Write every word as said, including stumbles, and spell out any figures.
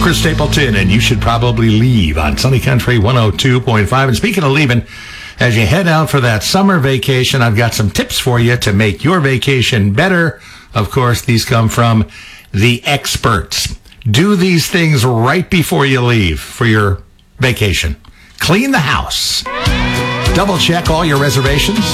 Chris Stapleton, and you should probably leave on Sunny Country one oh two point five. And speaking of leaving, as you head out for that summer vacation, I've got some tips for you to make your vacation better. Of course, these come from the experts. Do these things right before you leave for your vacation. Clean the house. Double check all your reservations